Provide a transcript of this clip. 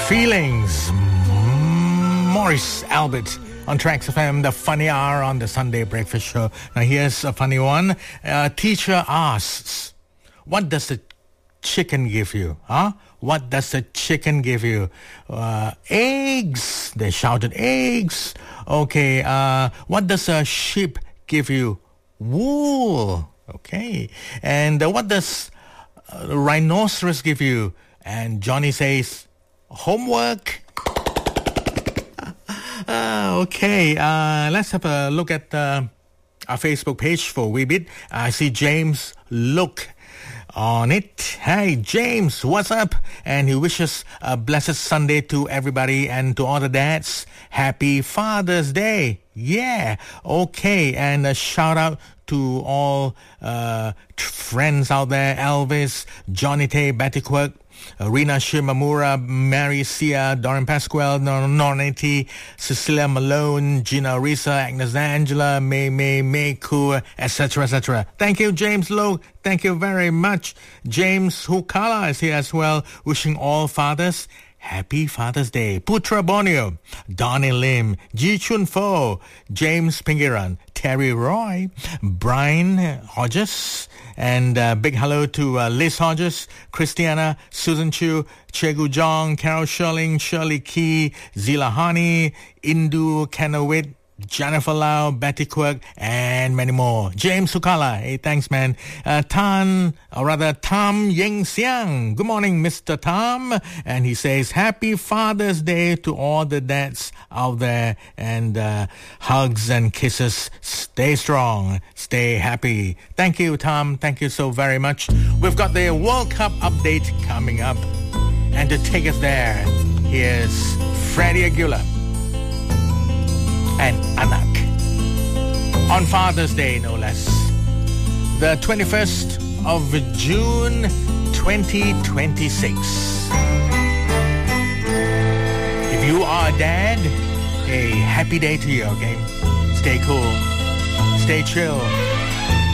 Feelings. Maurice Albert on Tracks FM, the funny hour on the Sunday breakfast show. Now here's a funny one. Teacher asks, what does the chicken give you? Huh? What does the chicken give you? Eggs. They shouted, eggs. Okay. What does a sheep give you? Wool. Okay. And what does a rhinoceros give you? And Johnny says, homework. Okay, let's have a look at our Facebook page for a wee bit. I see James Look on it. Hey, James, what's up? And he wishes a blessed Sunday to everybody and to all the dads. Happy Father's Day. Yeah, okay. And a shout out to all friends out there. Elvis, Johnny Tay, Betty Quirk, Rina Shimamura, Mary Sia, Doran Pasquale, Norneti, Cecilia Malone, Gina Risa, Agnes Angela, May Kua, etc., etc. Thank you, James Lowe. Thank you very much. James Hukala is here as well, wishing all fathers Happy Father's Day. Putra Borneo, Donnie Lim, Ji Chun Fo, James Pingiran, Terry Roy, Brian Hodges, and big hello to Liz Hodges, Christiana, Susan Chu, Chegu Jong, Carol Sherling, Shirley Key, Zila Hani, Indu Kanawit, Jennifer Lau, Betty Quirk, and many more. James Sukala, hey, thanks, man. Tom Yeng Xiang. Good morning, Mr. Tom. And he says, Happy Father's Day to all the dads out there. And hugs and kisses. Stay strong. Stay happy. Thank you, Tom. Thank you so very much. We've got the World Cup update coming up. And to take us there, here's Freddie Aguilar and Anak. On Father's Day, no less. The 21st of June, 2026. If you are a dad, a happy day to you, okay? Stay cool. Stay chill.